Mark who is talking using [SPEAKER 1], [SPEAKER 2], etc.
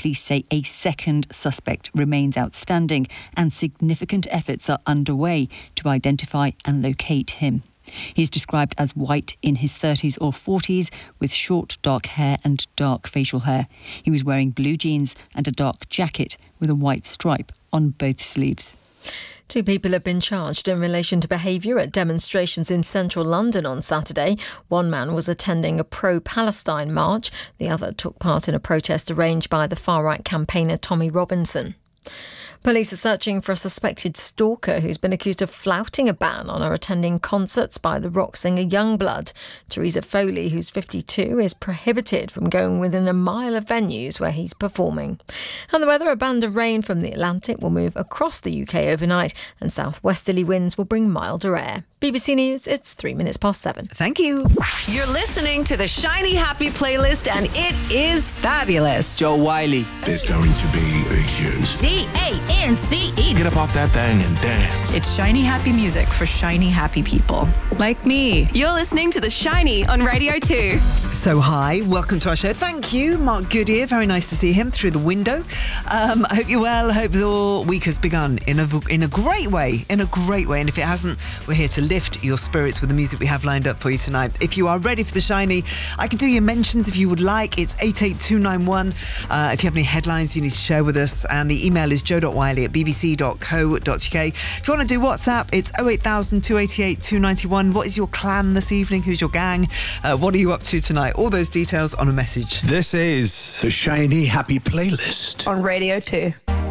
[SPEAKER 1] police say a second suspect remains outstanding and significant efforts are underway to identify and locate him. He's described as white, in his 30s or 40s, with short dark hair and dark facial hair. He was wearing blue jeans and a dark jacket with a white stripe on both sleeves.
[SPEAKER 2] 2 people have been charged in relation to behaviour at demonstrations in central London on Saturday. One man was attending a pro-Palestine march. The other took part in a protest arranged by the far-right campaigner Tommy Robinson. Police are searching for a suspected stalker who's been accused of flouting a ban on her attending concerts by the rock singer Youngblood. Teresa Foley, who's 52, is prohibited from going within a mile of venues where he's performing. And the weather, a band of rain from the Atlantic will move across the UK overnight and southwesterly winds will bring milder air. BBC News, it's 7:03.
[SPEAKER 3] Thank you.
[SPEAKER 4] You're listening to the Shiny Happy playlist and it is fabulous.
[SPEAKER 5] Joe Wiley.
[SPEAKER 6] There's going to be big tunes.
[SPEAKER 4] DANCE.
[SPEAKER 5] Get up off that thing and dance.
[SPEAKER 7] It's shiny happy music for shiny happy people like me.
[SPEAKER 4] You're listening to The Shiny on Radio 2.
[SPEAKER 3] So hi, welcome to our show. Thank you, Mark Goodyear. Very nice to see him through the window. I hope you're well. I hope your week has begun in a great way. And if it hasn't, we're here to lift your spirits with the music we have lined up for you tonight. If you are ready for the Shiny, I can do your mentions if you would like. It's 88291. If you have any headlines you need to share with us, and the email is joe.wiley@bbc.co.uk. If you want to do WhatsApp, it's 08000 288 291. What is your clan this evening? Who's your gang? What are you up to tonight? All those details on a message.
[SPEAKER 6] This is the Shiny Happy playlist
[SPEAKER 4] On Radio 2.